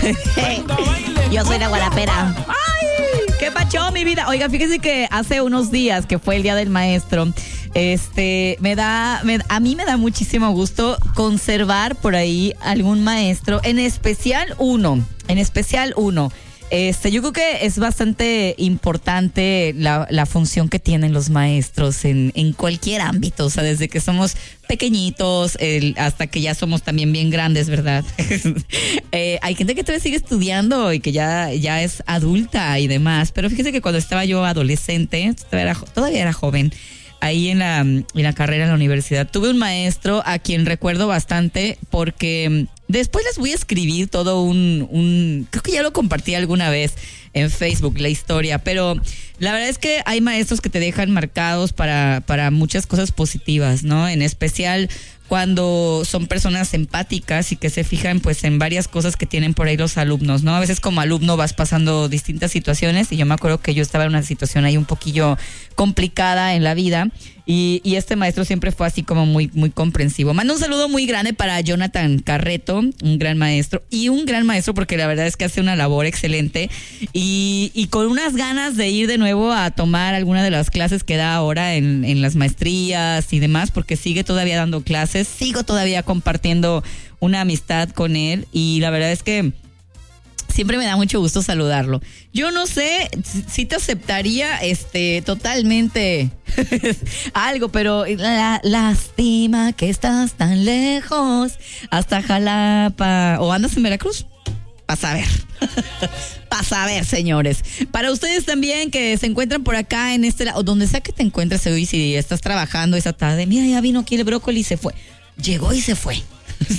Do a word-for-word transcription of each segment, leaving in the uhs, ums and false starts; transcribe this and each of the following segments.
Yo soy la guarapera. ¡Ay! ¿Qué pacho, mi vida? Oiga, fíjese que hace unos días que fue el Día del Maestro, este, me da, me, a mí me da muchísimo gusto conservar por ahí algún maestro, en especial uno, en especial uno. Este, yo creo que es bastante importante la, la función que tienen los maestros en, en cualquier ámbito, o sea, desde que somos pequeñitos el, hasta que ya somos también bien grandes, ¿verdad? eh, hay gente que todavía sigue estudiando y que ya, ya es adulta y demás, pero fíjese que cuando estaba yo adolescente, todavía era, todavía era joven, ahí en la, en la carrera en la universidad, tuve un maestro a quien recuerdo bastante porque después les voy a escribir todo un, un, creo que ya lo compartí alguna vez en Facebook, la historia, pero la verdad es que hay maestros que te dejan marcados para, para muchas cosas positivas, ¿no? En especial cuando son personas empáticas y que se fijan pues en varias cosas que tienen por ahí los alumnos, ¿no? A veces como alumno vas pasando distintas situaciones y yo me acuerdo que yo estaba en una situación ahí un poquillo complicada en la vida y, y este maestro siempre fue así como muy, muy comprensivo. Mando un saludo muy grande para Jonathan Carreto, un gran maestro y un gran maestro porque la verdad es que hace una labor excelente y, y con unas ganas de ir de nuevo a tomar alguna de las clases que da ahora en, en las maestrías y demás porque sigue todavía dando clases, sigo todavía compartiendo una amistad con él y la verdad es que siempre me da mucho gusto saludarlo. Yo no sé si te aceptaría este totalmente algo, pero la, lástima que estás tan lejos hasta Jalapa. ¿O andas en Veracruz? Para saber. Para saber, señores. Para ustedes también que se encuentran por acá en este lado, o donde sea que te encuentres hoy, si estás trabajando esa tarde, mira, ya vino aquí el brócoli y se fue. Llegó y se fue.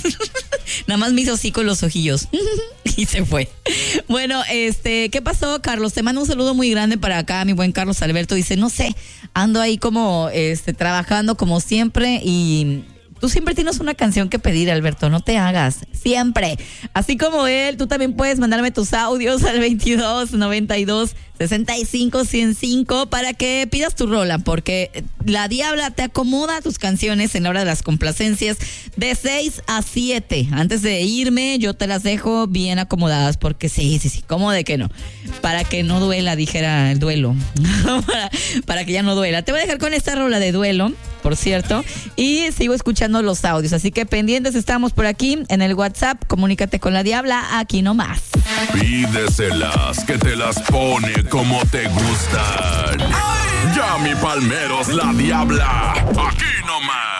Nada más me hizo así con los ojillos y se fue. Bueno, este, ¿qué pasó, Carlos? Te mando un saludo muy grande para acá, mi buen Carlos Alberto. Dice, no sé, ando ahí como este trabajando como siempre y tú siempre tienes una canción que pedir, Alberto, no te hagas, siempre. Así como él, tú también puedes mandarme tus audios al veintidós noventa y dos sesenta y cinco ciento cinco para que pidas tu rola, porque la Diabla te acomoda tus canciones en la hora de las complacencias de seis a siete. Antes de irme, yo te las dejo bien acomodadas, porque sí, sí, sí, ¿cómo de que no? Para que no duela, dijera el duelo. para, para que ya no duela. Te voy a dejar con esta rola de duelo, por cierto, y sigo escuchando los audios, así que pendientes estamos por aquí en el WhatsApp. Comunícate con la Diabla, aquí nomás. Pídeselas, que te las pone como te gustan. ¡Ay! Yami Palmeros, la Diabla, aquí nomás.